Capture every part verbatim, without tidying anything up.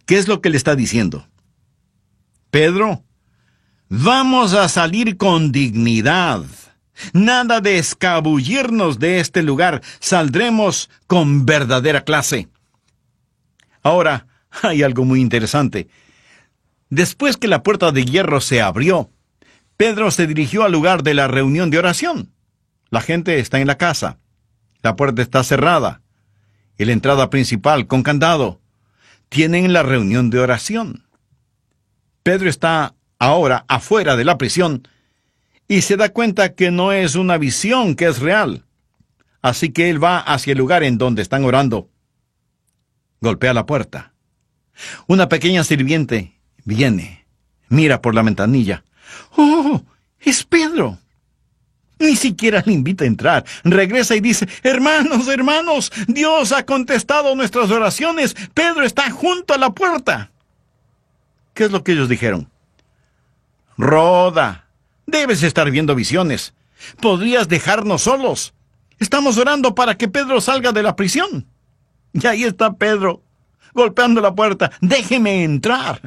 ¿Qué es lo que le está diciendo? Pedro, vamos a salir con dignidad. Nada de escabullirnos de este lugar. Saldremos con verdadera clase. Ahora, hay algo muy interesante. Después que la puerta de hierro se abrió, Pedro se dirigió al lugar de la reunión de oración. La gente está en la casa. La puerta está cerrada. Y la entrada principal con candado. Tienen la reunión de oración. Pedro está ahora afuera de la prisión y se da cuenta que no es una visión, que es real. Así que él va hacia el lugar en donde están orando. Golpea la puerta. Una pequeña sirviente viene, mira por la ventanilla. ¡Oh, es Pedro! Ni siquiera le invita a entrar. Regresa y dice, hermanos, hermanos, Dios ha contestado nuestras oraciones. Pedro está junto a la puerta. ¿Qué es lo que ellos dijeron? Roda, debes estar viendo visiones. ¿Podrías dejarnos solos? Estamos orando para que Pedro salga de la prisión. Y ahí está Pedro, golpeando la puerta. ¡Déjeme entrar!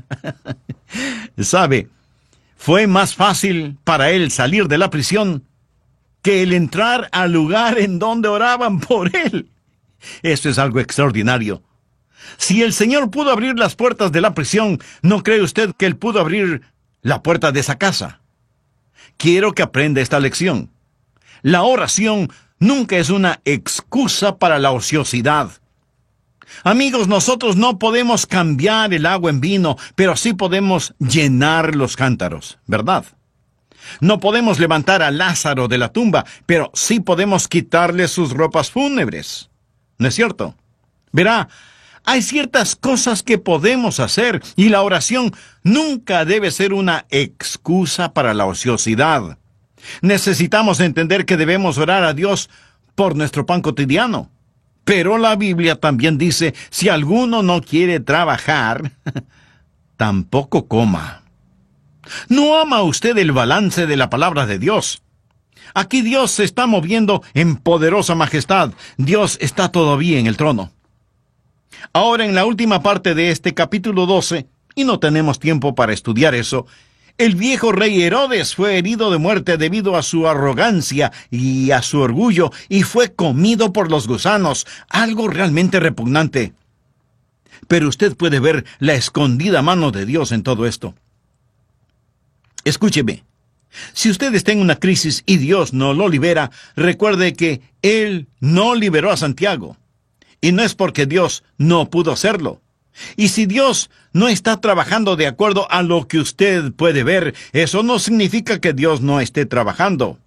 ¿Sabe? Fue más fácil para él salir de la prisión que el entrar al lugar en donde oraban por él. Eso es algo extraordinario. Si el Señor pudo abrir las puertas de la prisión, ¿no cree usted que Él pudo abrir la puerta de esa casa? Quiero que aprenda esta lección. La oración nunca es una excusa para la ociosidad. Amigos, nosotros no podemos cambiar el agua en vino, pero sí podemos llenar los cántaros, ¿verdad? No podemos levantar a Lázaro de la tumba, pero sí podemos quitarle sus ropas fúnebres. ¿No es cierto? Verá, hay ciertas cosas que podemos hacer y la oración nunca debe ser una excusa para la ociosidad. Necesitamos entender que debemos orar a Dios por nuestro pan cotidiano. Pero la Biblia también dice, si alguno no quiere trabajar, tampoco coma. ¿No ama usted el balance de la palabra de Dios? Aquí Dios se está moviendo en poderosa majestad. Dios está todavía en el trono. Ahora, en la última parte de este capítulo doce, y no tenemos tiempo para estudiar eso, el viejo rey Herodes fue herido de muerte debido a su arrogancia y a su orgullo, y fue comido por los gusanos, algo realmente repugnante. Pero usted puede ver la escondida mano de Dios en todo esto. Escúcheme, si usted está en una crisis y Dios no lo libera, recuerde que Él no liberó a Santiago. Y no es porque Dios no pudo hacerlo. Y si Dios no está trabajando de acuerdo a lo que usted puede ver, eso no significa que Dios no esté trabajando.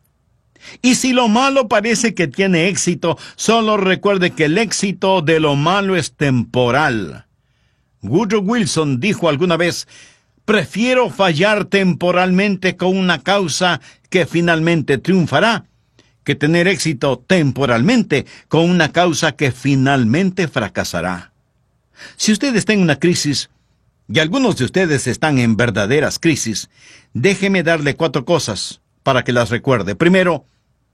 Y si lo malo parece que tiene éxito, solo recuerde que el éxito de lo malo es temporal. Woodrow Wilson dijo alguna vez, prefiero fallar temporalmente con una causa que finalmente triunfará, que tener éxito temporalmente con una causa que finalmente fracasará. Si usted está en una crisis, y algunos de ustedes están en verdaderas crisis, déjeme darle cuatro cosas para que las recuerde. Primero,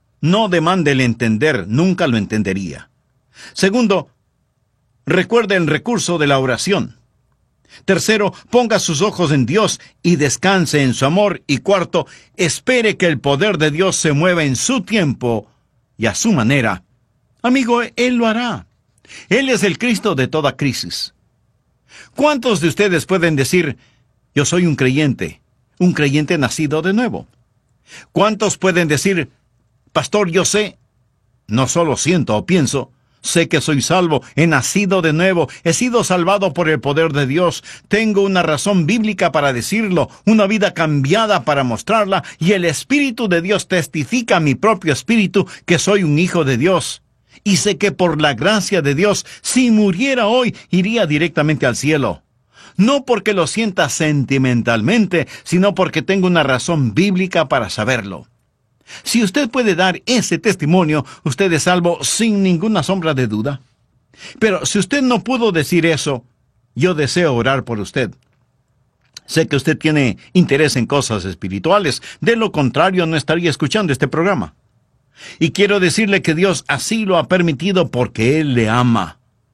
no demande el entender, nunca lo entendería. Segundo, recuerde el recurso de la oración. Tercero, ponga sus ojos en Dios y descanse en su amor. Y cuarto, espere que el poder de Dios se mueva en su tiempo y a su manera. Amigo, Él lo hará. Él es el Cristo de toda crisis. ¿Cuántos de ustedes pueden decir, yo soy un creyente, un creyente nacido de nuevo? ¿Cuántos pueden decir, pastor, yo sé, no solo siento o pienso, sé que soy salvo, he nacido de nuevo, he sido salvado por el poder de Dios, tengo una razón bíblica para decirlo, una vida cambiada para mostrarla, y el Espíritu de Dios testifica a mi propio espíritu que soy un hijo de Dios? Y sé que por la gracia de Dios, si muriera hoy, iría directamente al cielo. No porque lo sienta sentimentalmente, sino porque tengo una razón bíblica para saberlo. Si usted puede dar ese testimonio, usted es salvo sin ninguna sombra de duda. Pero si usted no pudo decir eso, yo deseo orar por usted. Sé que usted tiene interés en cosas espirituales, de lo contrario no estaría escuchando este programa. Y quiero decirle que Dios así lo ha permitido porque Él le ama.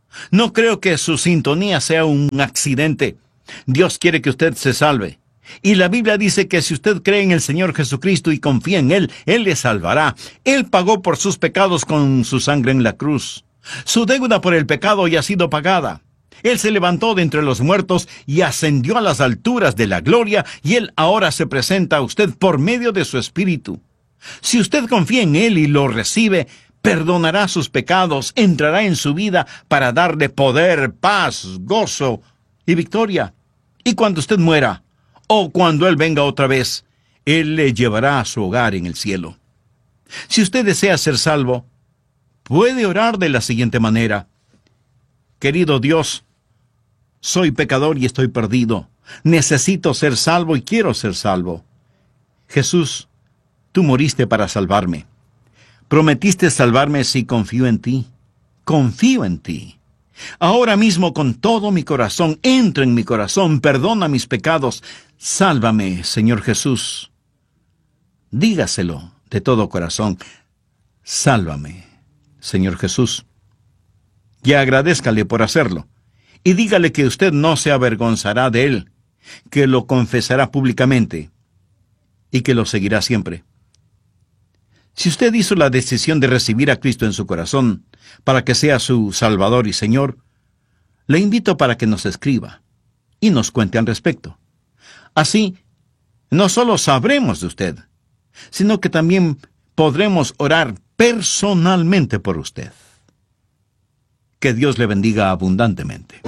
No creo que su sintonía sea un accidente. Dios quiere que usted se salve. Y la Biblia dice que si usted cree en el Señor Jesucristo y confía en Él, Él le salvará. Él pagó por sus pecados con su sangre en la cruz. Su deuda por el pecado ya ha sido pagada. Él se levantó de entre los muertos y ascendió a las alturas de la gloria, y Él ahora se presenta a usted por medio de su Espíritu. Si usted confía en Él y lo recibe, perdonará sus pecados, entrará en su vida para darle poder, paz, gozo y victoria. Y cuando usted muera, o cuando Él venga otra vez, Él le llevará a su hogar en el cielo. Si usted desea ser salvo, puede orar de la siguiente manera: querido Dios, soy pecador y estoy perdido. Necesito ser salvo y quiero ser salvo. Jesús, tú moriste para salvarme. Prometiste salvarme si confío en ti. Confío en ti. Ahora mismo con todo mi corazón, entra en mi corazón, perdona mis pecados. Sálvame, Señor Jesús. Dígaselo de todo corazón. Sálvame, Señor Jesús. Y agradézcale por hacerlo. Y dígale que usted no se avergonzará de él, que lo confesará públicamente y que lo seguirá siempre. Si usted hizo la decisión de recibir a Cristo en su corazón para que sea su Salvador y Señor, le invito para que nos escriba y nos cuente al respecto. Así, no solo sabremos de usted, sino que también podremos orar personalmente por usted. Que Dios le bendiga abundantemente.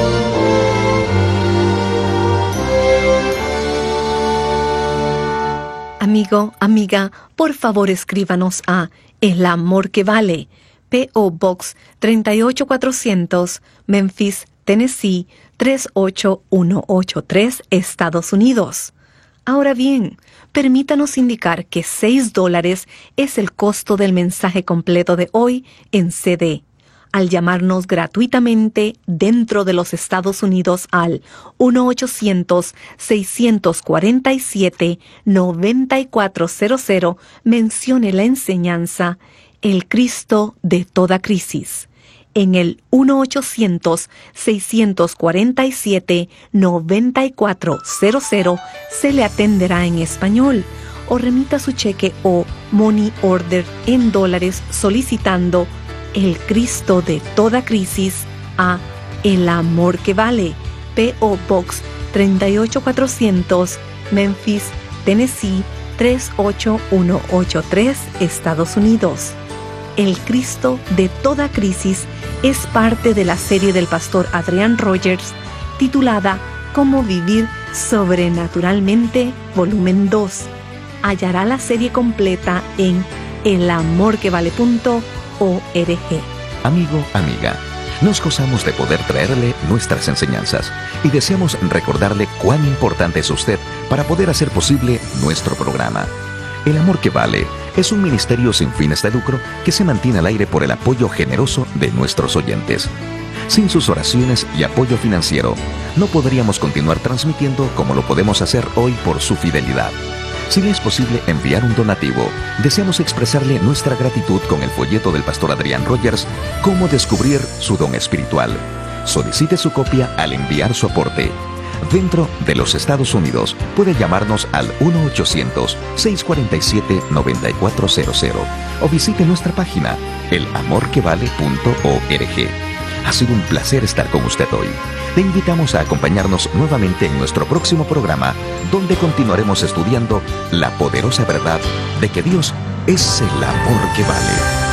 Amigo, amiga, por favor escríbanos a El Amor que Vale, P O Box tres ocho cuatrocientos, Memphis, Tennessee tres ocho uno ocho tres, Estados Unidos. Ahora bien, permítanos indicar que seis dólares es el costo del mensaje completo de hoy en C D. Al llamarnos gratuitamente dentro de los Estados Unidos al uno ochocientos, seis cuatro siete, nueve cuatro cero cero, mencione la enseñanza El Cristo de toda crisis. En el uno ochocientos, seis cuatro siete, nueve cuatro cero cero se le atenderá en español, o remita su cheque o money order en dólares solicitando El Cristo de toda crisis a El Amor que Vale, P O Box tres ocho cuatrocientos, Memphis, Tennessee tres ocho uno ocho tres, Estados Unidos. El Cristo de toda crisis es parte de la serie del pastor Adrian Rogers titulada Cómo vivir sobrenaturalmente, volumen dos. Hallará la serie completa en el amor que vale punto org. Amigo, amiga, nos gozamos de poder traerle nuestras enseñanzas y deseamos recordarle cuán importante es usted para poder hacer posible nuestro programa. El Amor que Vale es un ministerio sin fines de lucro que se mantiene al aire por el apoyo generoso de nuestros oyentes. Sin sus oraciones y apoyo financiero, no podríamos continuar transmitiendo como lo podemos hacer hoy por su fidelidad. Si le es posible enviar un donativo, deseamos expresarle nuestra gratitud con el folleto del pastor Adrian Rogers, Cómo descubrir su don espiritual. Solicite su copia al enviar su aporte. Dentro de los Estados Unidos, puede llamarnos al uno ochocientos, seis cuatro siete, nueve cuatro cero cero o visite nuestra página el amor que vale punto org. Ha sido un placer estar con usted hoy. Te invitamos a acompañarnos nuevamente en nuestro próximo programa, donde continuaremos estudiando la poderosa verdad de que Dios es el amor que vale.